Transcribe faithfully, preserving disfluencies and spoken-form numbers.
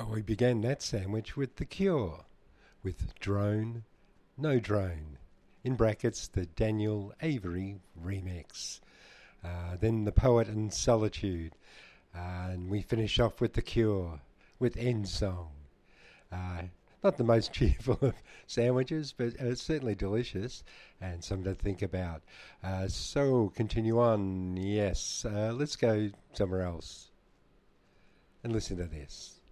Oh, we began that sandwich with The Cure, with Drone, No Drone, in brackets the Daniel Avery remix. Uh, then The Poet and Solitude, uh, and we finish off with The Cure, with End Song. Uh, not the most cheerful of sandwiches, but uh, certainly delicious and something to think about. Uh, so, continue on. Yes, uh, let's go somewhere else and listen to this.